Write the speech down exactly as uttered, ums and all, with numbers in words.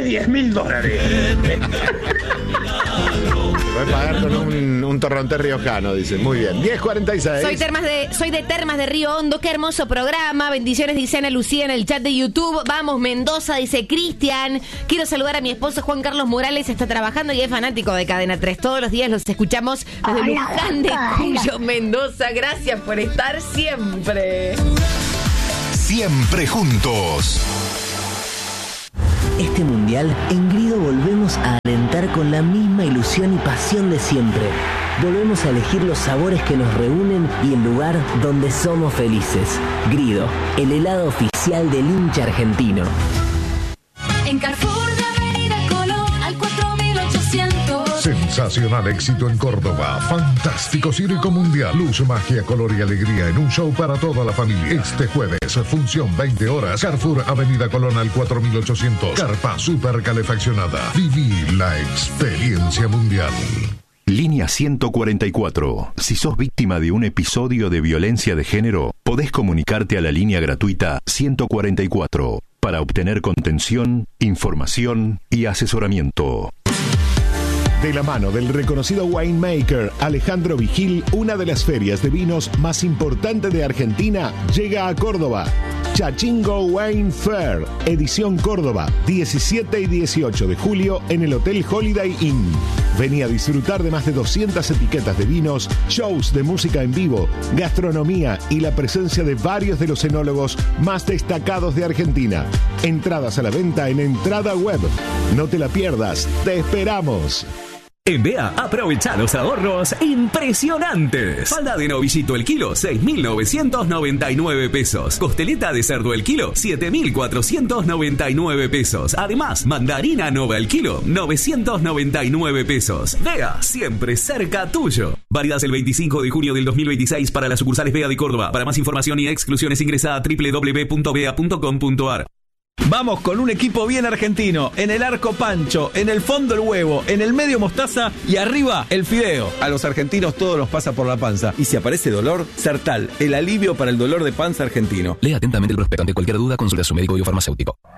diez mil dólares. Voy a pagar con un, un torrontés riojano, dice. Muy bien. diez cuarenta y seis. Soy, termas de, soy de Termas de Río Hondo. Qué hermoso programa. Bendiciones, dice Ana Lucía en el chat de YouTube. Vamos, Mendoza, dice Cristian. Quiero saludar a mi esposo Juan Carlos Morales. Está trabajando y es fanático de Cadena tres. Todos los días los escuchamos desde Luján de Cuyo, Mendoza. Gracias por estar siempre. Siempre juntos. Este mundial, en Grido volvemos a alentar con la misma ilusión y pasión de siempre. Volvemos a elegir los sabores que nos reúnen y el lugar donde somos felices. Grido, el helado oficial del hincha argentino. En Carrefour de Avenida Colón al cuatro mil ochocientos. Sensacional éxito en Córdoba. Fantástico circo mundial. Luz, magia, color y alegría en un show para toda la familia. Este jueves, función veinte horas. Carrefour Avenida Colón al cuatro mil ochocientos. Carpa super calefaccionada. Viví la experiencia mundial. Línea ciento cuarenta y cuatro. Si sos víctima de un episodio de violencia de género, podés comunicarte a la línea gratuita ciento cuarenta y cuatro para obtener contención, información y asesoramiento. De la mano del reconocido winemaker Alejandro Vigil, una de las ferias de vinos más importantes de Argentina llega a Córdoba. Chachingo Wine Fair, edición Córdoba, diecisiete y dieciocho de julio en el Hotel Holiday Inn. Vení a disfrutar de más de doscientas etiquetas de vinos, shows de música en vivo, gastronomía y la presencia de varios de los enólogos más destacados de Argentina. Entradas a la venta en Entrada Web. No te la pierdas, te esperamos. En B E A, aprovecha los ahorros impresionantes. Falda de novillito el kilo, seis mil novecientos noventa y nueve pesos. Costeleta de cerdo el kilo, siete mil cuatrocientos noventa y nueve pesos. Además, mandarina nova el kilo, novecientos noventa y nueve pesos. B E A, siempre cerca tuyo. Válidas el veinticinco de junio del dos mil veintiséis para las sucursales B E A de Córdoba. Para más información y exclusiones ingresa a doble u doble u doble u punto b e a punto com punto a r. Vamos con un equipo bien argentino. En el arco Pancho, en el fondo el huevo, en el medio mostaza y arriba el fideo. A los argentinos todo nos pasa por la panza. Y si aparece dolor, Sertal, el alivio para el dolor de panza argentino. Lea atentamente el prospecto. Ante cualquier duda, consulte a su médico biofarmacéutico.